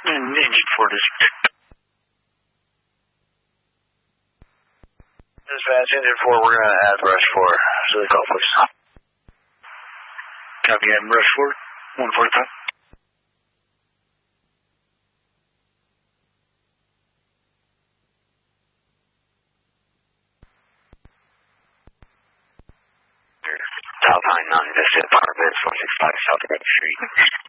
Engine 4 dispatch. Dispatch, Engine 4, we're going to add rush 4. So they call, please. Copy, add rush 4, 145. Alpine Mountain Vista, Apartments, 165 South Red Street.